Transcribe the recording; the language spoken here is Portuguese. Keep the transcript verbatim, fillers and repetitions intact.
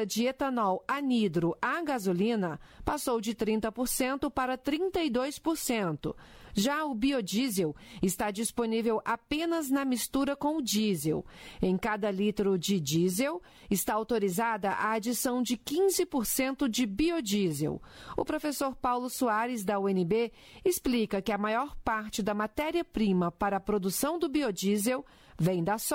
mistura de etanol anidro à gasolina passou de trinta por cento para trinta e dois por cento. Já o biodiesel está disponível apenas na mistura com o diesel. Em cada litro de diesel está autorizada a adição de quinze por cento de biodiesel. O professor Paulo Soares, da U N B, explica que a maior parte da matéria-prima para a produção do biodiesel vem da soja.